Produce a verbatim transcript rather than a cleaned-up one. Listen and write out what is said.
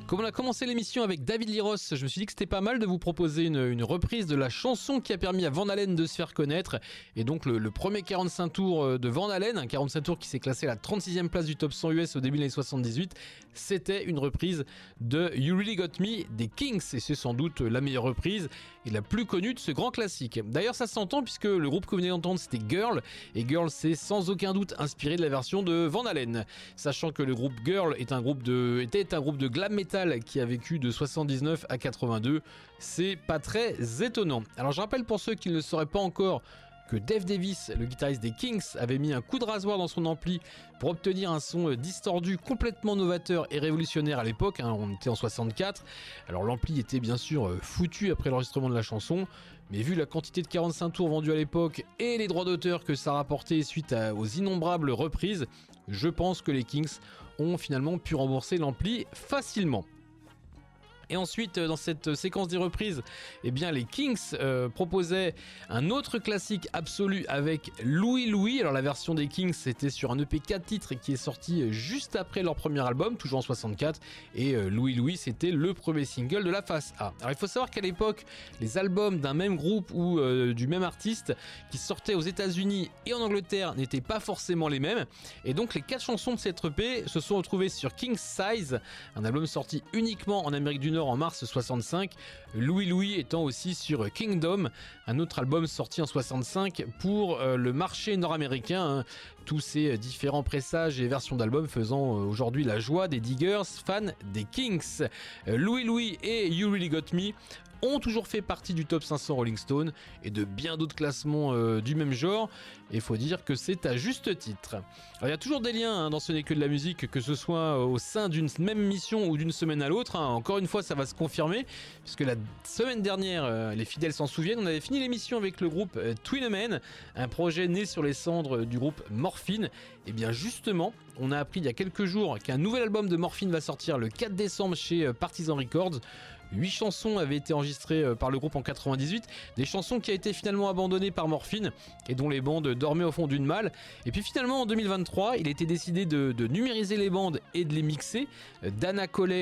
Comme on a commencé l'émission avec David Lee Roth, je me suis dit que c'était pas mal de vous proposer une, une reprise de la chanson qui a permis à Van Halen de se faire connaître. Et donc le, le premier quarante-cinq tours de Van Halen, un quarante-cinq tours qui s'est classé à la trente-sixième place du top cent U S au début des années soixante-dix-huit, c'était une reprise de You Really Got Me des Kings. Et c'est sans doute la meilleure reprise et la plus connue de ce grand classique. D'ailleurs ça s'entend puisque le groupe que vous venez d'entendre c'était Girl. Et Girl c'est sans aucun doute inspiré de la version de Van Halen. Sachant que le groupe Girl est un groupe de, était un groupe de glam metal qui a vécu de soixante-dix-neuf à quatre-vingt-deux, c'est pas très étonnant. Alors je rappelle pour ceux qui ne le sauraient pas encore que Dave Davis, le guitariste des Kings, avait mis un coup de rasoir dans son ampli pour obtenir un son distordu complètement novateur et révolutionnaire à l'époque, hein, on était en soixante-quatre. Alors l'ampli était bien sûr foutu après l'enregistrement de la chanson, mais vu la quantité de quarante-cinq tours vendus à l'époque et les droits d'auteur que ça rapportait suite à, aux innombrables reprises, je pense que les Kings ont finalement pu rembourser l'ampli facilement. Et ensuite, dans cette séquence des reprises, eh bien, les Kings euh, proposaient un autre classique absolu avec Louie Louie. Alors la version des Kings, c'était sur un E P quatre titres qui est sorti juste après leur premier album, toujours en soixante-quatre. Et euh, Louie Louie, c'était le premier single de la face A. Alors il faut savoir qu'à l'époque, les albums d'un même groupe ou euh, du même artiste qui sortaient aux États-Unis et en Angleterre n'étaient pas forcément les mêmes. Et donc les quatre chansons de cette E P se sont retrouvées sur King Size, un album sorti uniquement en Amérique du Nord en mars soixante-cinq, Louie Louie étant aussi sur Kingdom, un autre album sorti en soixante-cinq pour euh, le marché nord-américain, hein. Tous ces différents pressages et versions d'albums faisant euh, aujourd'hui la joie des diggers fans des Kings. Euh, Louie Louie et You Really Got Me ont toujours fait partie du top cinq cents Rolling Stone et de bien d'autres classements euh, du même genre, et il faut dire que c'est à juste titre. Alors il y a toujours des liens hein, dans Ce n'est que de la musique, que ce soit au sein d'une même mission ou d'une semaine à l'autre, hein. Encore une fois ça va se confirmer, puisque la semaine dernière, euh, les fidèles s'en souviennent, on avait fini l'émission avec le groupe euh, Twin Men, un projet né sur les cendres du groupe Morphine. Et bien justement, on a appris il y a quelques jours qu'un nouvel album de Morphine va sortir le quatre décembre chez euh, Partisan Records. Huit chansons avaient été enregistrées par le groupe en quatre-vingt-dix-huit, des chansons qui a été finalement abandonnées par Morphine et dont les bandes dormaient au fond d'une malle. Et puis finalement en deux mille vingt-trois, il a été décidé de, de numériser les bandes et de les mixer. Dana Collet